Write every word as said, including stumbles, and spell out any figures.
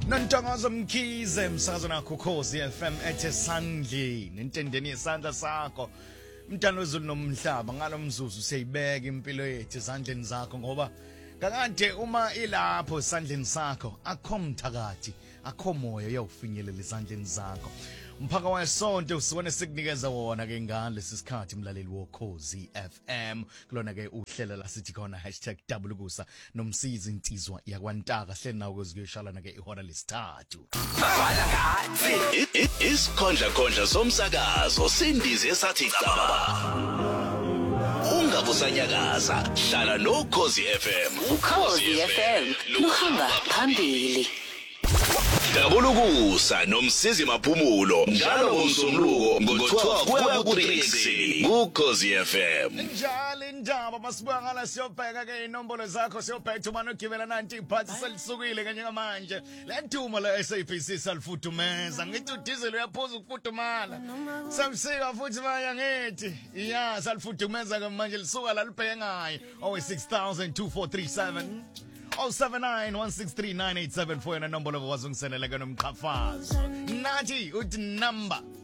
Nantongozo Mkhize msakazo nakho Ukhozi F M ethe sandleni entendeni yesandla sakho mntana wezulu nomhlaba ngalomzuzu siyibeka impilo yethu ezandleni zakho ngoba kakade uma ilapho esandleni sakho akho mthakathi akho moya uyawufinyelela esandleni zakho umphaka wesonto usibone sikunikeza wona ke ngale sisikhathi mlaleli woKhozi F M kulona ke uhlela la sithi khona #double nomsizi insizwa yakwantaka hleli nawo kuzikuyoshalana ke ihora lesithathu isikhondla khondla somsakazo sindize esathi caba ungabusanyakaza hlala noKhozi F M Ukhozi F M luhamba phambili Dabulukusa nomsizi maphumulo njalo ngomsombuluko ngo-twelve kuya ku-three kuKhozi F M. Njalo indaba masibuya ngala siyobheka ke inombolo zakho siyobheka uma nogibela nanti iphathi selisukile kanye ngamanje. Le ntumo la S A B C salifudumeza ngithi uDiesel uyaphuza ukufudumala. Samsika futhi baya ngithi iya salifudumeza ke manje lisuka la libheke ngayo oh six thousand two four three seven oh seven nine one six three nine eight seven four yena nombolo kwazi ungisenela ke nomqhafazo nathi uthi number